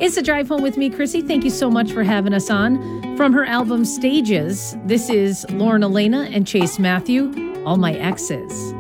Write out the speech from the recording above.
It's the Drive Home with me, Chrissy. Thank you so much for having us on. From her album Stages, this is Lauren Elena and Chase Matthew, All My Exes.